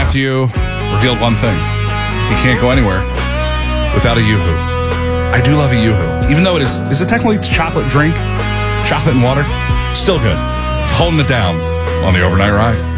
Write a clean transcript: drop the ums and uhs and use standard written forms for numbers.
Matthew revealed one thing. He can't go anywhere without a Yoo-hoo. I do love a Yoo-hoo. Even though it is it technically chocolate drink? Chocolate and water? Still good. It's holding it down on the overnight ride.